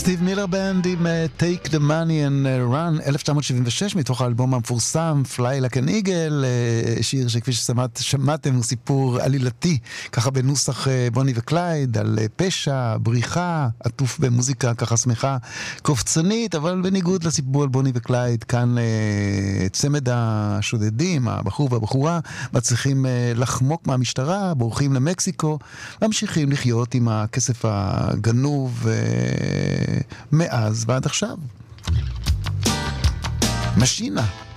סטיב מילר בנד עם Take the Money and Run 1976 מתוך האלבום המפורסם Fly Like an Eagle, שיר שכפי ששמעתם הוא סיפור עלילתי ככה בנוסח בוני וקלייד על פשע, בריחה, עטוף במוזיקה ככה שמחה קופצנית, אבל בניגוד לסיפור על בוני וקלייד כאן צמד השודדים, הבחור והבחורה מצליחים לחמוק מהמשטרה, בורחים למקסיקו, ממשיכים לחיות עם הכסף הגנוב מאז ועד עכשיו. משינה